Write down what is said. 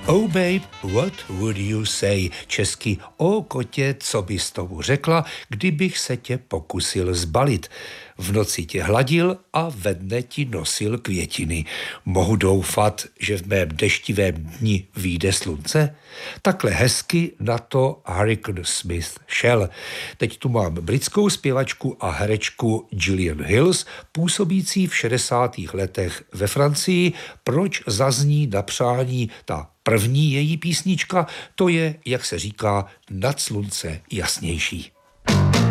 Oh babe, what would you say? Česky, o kotě, co bys tomu řekla, kdybych se tě pokusil zbalit. V noci tě hladil a ve dne ti nosil květiny. Mohu doufat, že v mém deštivém dni vyjde slunce? Takhle hezky na to Hurricane Smith šel. Teď tu mám britskou zpěvačku a herečku Gillian Hills, působící v 60. letech ve Francii. Proč zazní na přání ta první její písnička? To je, jak se říká, nad slunce jasnější.